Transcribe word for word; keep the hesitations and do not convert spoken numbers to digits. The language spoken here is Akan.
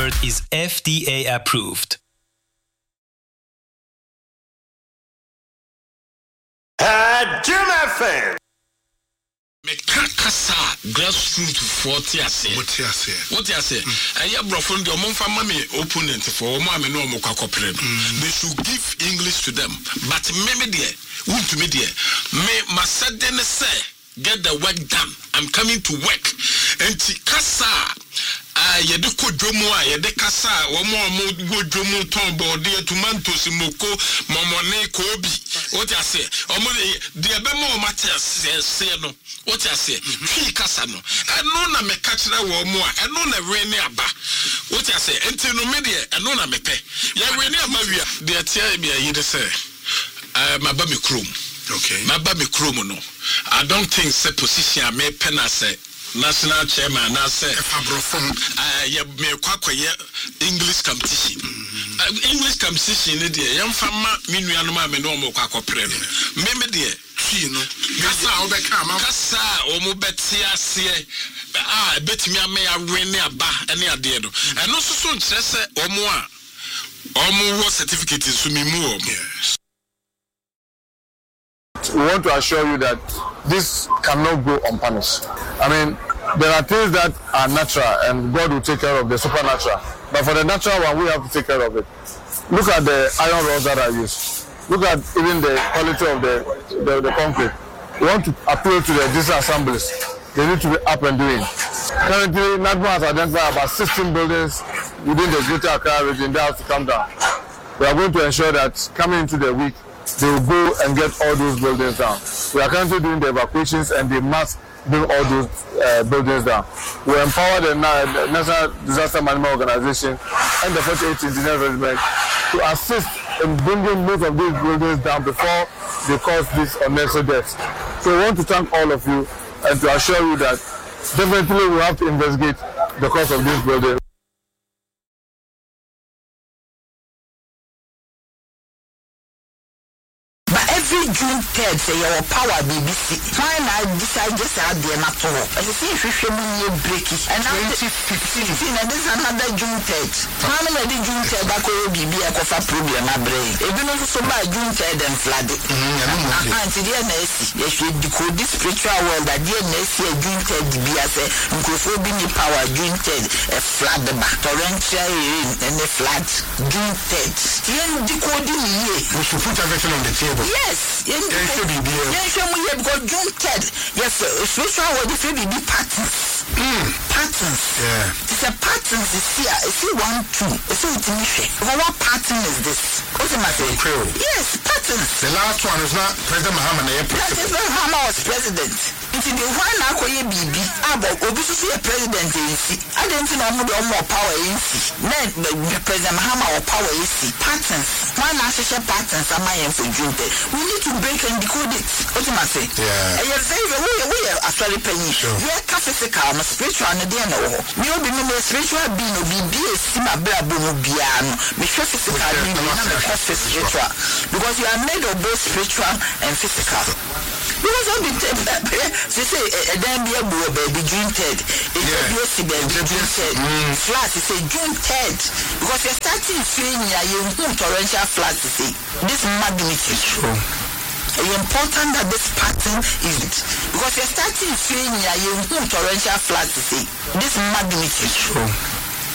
product is F D A approved. Uh, Jim F M. Mekakasa grassroots forty ase. What you say? What you say? And your brother, the among family opponent for mommy no more cooperate. They should give English to them. But me dear, won't to me dear. Me masadene say get the work done. I'm coming to work. And kasa ah yedeko dwomo a yedekasa wo mo mo dwomo ton body tomatoes moko momone kobi. What you say? Omo de be mo matter say no. What you say? Twi kasa no. Eno na meka kire wo mo a eno na we ni aba. What you say? Enti no me de eno na mepe. Ya we ni aba wi a de tia bia yi de say eh maba me krom. Okay. Maba me krom no. I don't think say position me pen as national chairman na say Fabrofon uh ya me kwakoye English competition. Mm-hmm. uh, English competition ne de yam fama me nuanu ma me no mo kwakopre no. Me me de twi no. Kasa obeka ma kasa o mo beti ase ah betimi ame ya win aba ene ade do. Eno so so nkire se o mo a o mo wo certificate so me mu o. We want to assure you that this cannot go unpunished. I mean, there are things that are natural and God will take care of the supernatural. But for the natural one, we have to take care of it. Look at the iron rods that are used. Look at even the quality of the, the, the concrete. We want to appeal to the district assemblies. They need to be up and doing. Currently, NADMA has identified about sixteen buildings within the Greater Accra region that have to come down. We are going to ensure that coming into the week, they will go and get all those buildings down. We are currently doing the evacuations and they must bring all those uh, buildings down. We empower the, uh, the National Disaster Management Organization and the forty-eighth Engineers Regiment to assist in bringing most of these buildings down before they cause these unnecessary deaths. So we want to thank all of you and to assure you that definitely we have to investigate the cause of these buildings. June third say your power B B C. Fine, I decide just out there not to work. As you see, if you need breaky, and now twenty fifteen, and this another June third. Fine, I did June third back over B B. I could have problem. My brain. If you know so by June third and flood it. Until the N S, you should decode this spiritual world that the N S June third be as a microphone power June third a flood the back torrential rain and a flood June third. You decode the year. We should put everything on the table. Yes. Yes, yes, we have got June third. Yes, spiritual world is really be patterns. Mm. Patterns. Yeah. It's a pattern. It's here. It's here one, two. It's so it's what pattern is this? What's the matter? Yes, patterns. The last one is not President Muhammad. President Muhammad was president. It's the one now call you B B. About obviously a president. I didn't know more power. Then President Muhammad or power is patterns. One national patterns are my for June third. We need to break and decode it. What do I say? Yeah. And you say we we are actually paying. We are physical, I'm spiritual, and the no. We will be no spiritual being no be be a sima brabo no biano. Me sure physical being not spiritual because you are made of both spiritual and physical. Because all the they say a damn be a baby June third. It will be a baby June third. Flat is a June third because you're starting feeling you torrential flat to say this magnitude. It's important that this pattern is because you're starting feeling you torrential flat to say this magnitude.